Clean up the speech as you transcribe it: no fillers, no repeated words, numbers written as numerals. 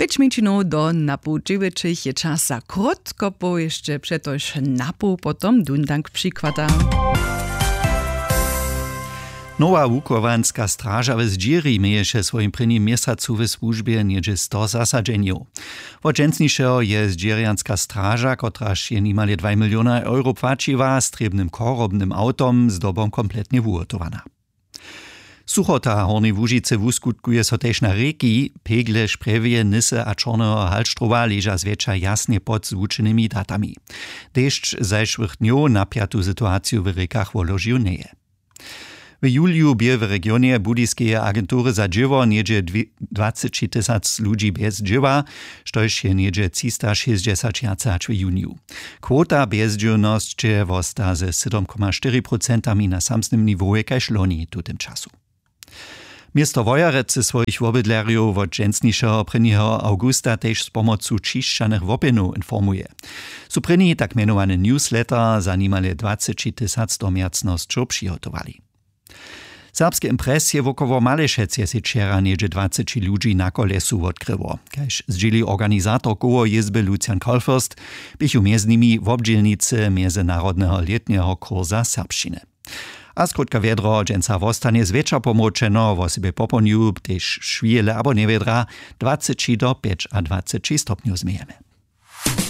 5 minut do napu 9 je czas za krótko, bo jeszcze przetoż napu, potom dundank przykłada. Nowa Łukowanska straża w Zdziri mieješe swojim prvním mjesacu w służbie niedzie 100 zasadzenjów. Wodźensnišeho je Zdzirianska straża, kotraž je nimale 2 miliona euro płaciła, z trebnym korobnym autom z dobą kompletnie wuhotowana. Suchota Hornej Łužice wuskutkuje so tež na reki, Pegle, Šprevije, Nisse a Čorneho Halštrova leža zwiecza jasnie pod zvučenými datami. Dešć zajšłych dňov napiatu sytuaciju w rekach woložił neje. W juliu bie w regionie budyskie agentury za dziewo niedzie 20 000 ludzi bez dziewa, štož je niedzie 360 w juniu. Kwota bezdzielność je wosta ze 7,4% na samsnym niwoje kaž loni tutem czasu. Miesto Wojarece swoich wobydlerjów od dżensnišeho 1. augusta też z pomocą čišćanych wopinów informuje. Su první tak menowany newsletter za nimale 20 000 domiacnością przygotowali. Serbskie impresje wokoło Malešece się wczera niedzie 20 ludzi na kolesu odkryło. Kaž zdzieli organizator koło jezby Lucian Kolfürst, bychu między nimi w obdzielnicy Międzynarodnego letniego kursa serbszczyny. A skrótka wiedro dżęca wostanie zwiecza pomoczeno, wo sobie poponiu, też szwijele abo niewiedra 20 do 25 stopniów zmiejemy.